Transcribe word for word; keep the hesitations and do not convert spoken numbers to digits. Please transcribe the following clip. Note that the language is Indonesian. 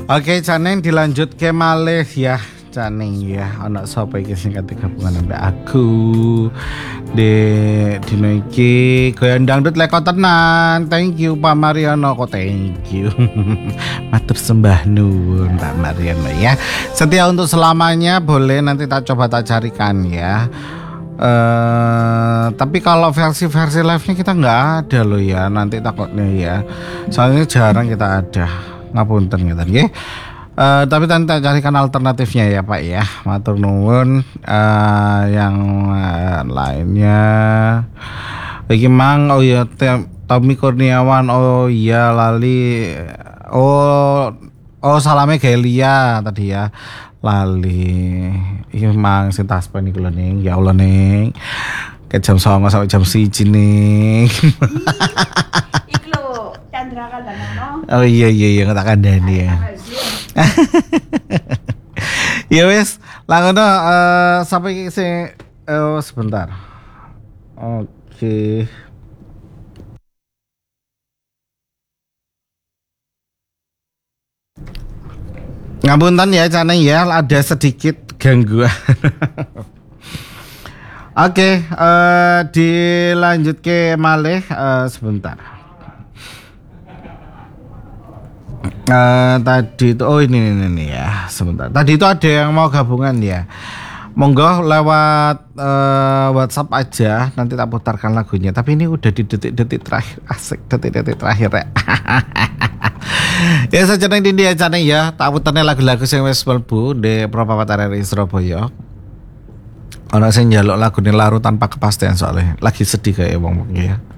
Oke, Caneng dilanjut ke malih ya. Caneng ya, anak sapa iki sing kate gabungan ambek aku. De dino iki goyang dangdut leko tenan. Thank you Pak Mariano, kok thank you. Matur sembah nuwun Pak Mariano ya. Setia untuk selamanya, boleh nanti tak coba tak carikan ya. Uh, tapi kalau versi-versi live-nya kita nggak ada loh ya, nanti takutnya ya. Soalnya jarang kita ada. Ngapunten gitu ya. Uh, tapi nanti carikan alternatifnya ya Pak ya. Matur nuwun. Uh, yang uh, lainnya iki mang, oh ya Tommy Kurniawan, oh iya lali, oh oh salame Gelia tadi ya, lali iki mang sing taspen iku lho ning, ya Allah ning ke jam songo sampai jam siji ning. Iku lho Chandra Kandana. Oh iya iya iya tak kandhani ya. Ya wes, lah ngono uh, sampai sing uh, sebentar. Oke. Okay. Ngapunten ya Caneng ya, ada sedikit gangguan. Oke, okay, uh, dilanjut ke malih uh, sebentar. Uh, tadi itu oh ini, ini ini ya sebentar. Tadi itu ada yang mau gabungan ya. Monggo lewat uh, WhatsApp aja, nanti tak putarkan lagunya. Tapi ini udah di detik-detik terakhir, asik detik-detik terakhir ya. Ya saja nang dindi aja ya. Tak putarnya lagu-lagu sing wis mlebu di Propapat R R I Surabaya. Ana sing njaluk lagune Laru tanpa kepastian soalnya lagi sedih kayak wong-wong ya.